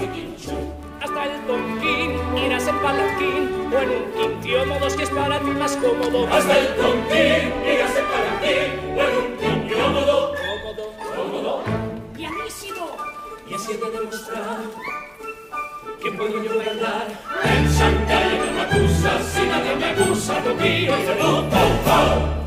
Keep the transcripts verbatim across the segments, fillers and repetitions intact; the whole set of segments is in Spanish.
Hasta el Tonquín irás en palanquín o en un quintiómodo si es para ti más cómodo. Hasta el Tonquín irás en palanquín o en un quintiómodo. Cómodo, cómodo. Pianísimo. Y así he de demostrar que puedo yo bailar en Shanghái, no me acusa, si nadie me acusa, Tokio y Cebú, pau, pau.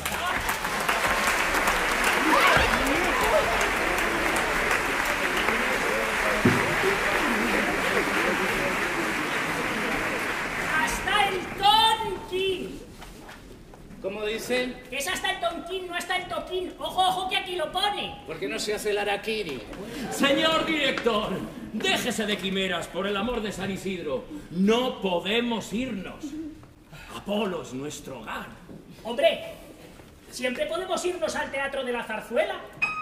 ¿Cómo dice? Que es hasta el Tonquín, no hasta el Toquín. Ojo, ojo, que aquí lo pone. ¿Por qué no se hace el harakiri? Señor director, déjese de quimeras, por el amor de San Isidro. No podemos irnos. Apolo es nuestro hogar. Hombre, siempre podemos irnos al Teatro de la Zarzuela.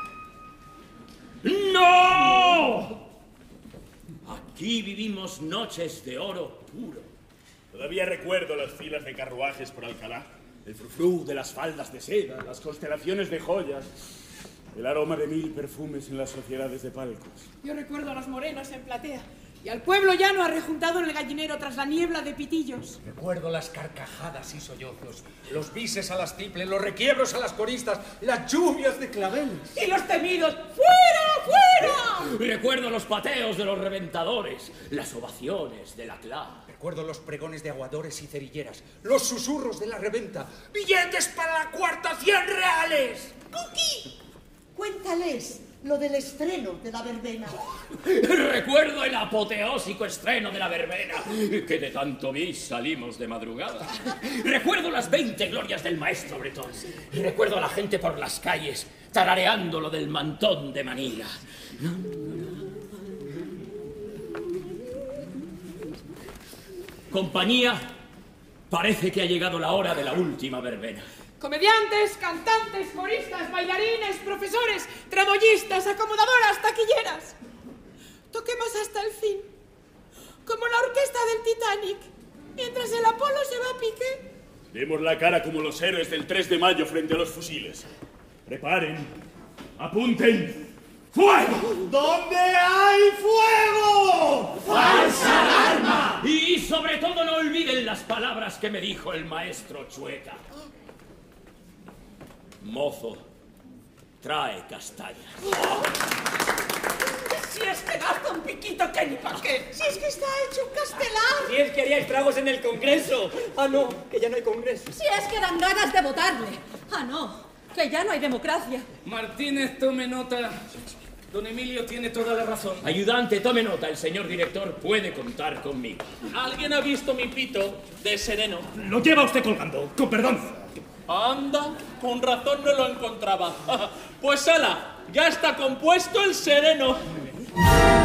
¡No! Aquí vivimos noches de oro puro. Todavía recuerdo las filas de carruajes por Alcalá. El frufru de las faldas de seda, las constelaciones de joyas, el aroma de mil perfumes en las sociedades de palcos. Yo recuerdo a los morenos en platea y al pueblo llano arrejuntado en el gallinero tras la niebla de pitillos. Recuerdo las carcajadas y sollozos, los bises a las triples, los requiebros a las coristas, las lluvias de claveles. Y los temidos ¡fuera, fuera! Recuerdo los pateos de los reventadores, las ovaciones del Atlá. Recuerdo los pregones de aguadores y cerilleras, los susurros de la reventa. ¡Billetes para la cuarta, cien reales! ¡Cookie! Cuéntales lo del estreno de la verbena. Recuerdo el apoteósico estreno de la verbena, que de tanto vi salimos de madrugada. Recuerdo las veinte glorias del maestro Bretón. Recuerdo a la gente por las calles tarareando lo del mantón de Manila. Compañía, parece que ha llegado la hora de la última verbena. Comediantes, cantantes, coristas, bailarines, profesores, tramoyistas, acomodadoras, taquilleras. Toquemos hasta el fin, como la orquesta del Titanic, mientras el Apolo se va a pique. Demos la cara como los héroes del tres de mayo frente a los fusiles. Preparen, apunten. ¡Fuego! ¿Dónde hay fuego? ¡Falsa alarma! Y sobre todo no olviden las palabras que me dijo el maestro Chueca. Mozo, trae castañas. Oh. Si es que gasta un piquito que ni pa' qué. Si es que está hecho un castelar. Si es que haría estragos en el Congreso. Ah, no, que ya no hay Congreso. Si es que dan ganas de votarle. Ah, no, que ya no hay democracia. Martínez, tome nota. Don Emilio tiene toda la razón. Ayudante, tome nota. El señor director puede contar conmigo. ¿Alguien ha visto mi pito de sereno? Lo lleva usted colgando, con perdón. Anda, con razón no lo encontraba. Pues ala, ya está compuesto el sereno.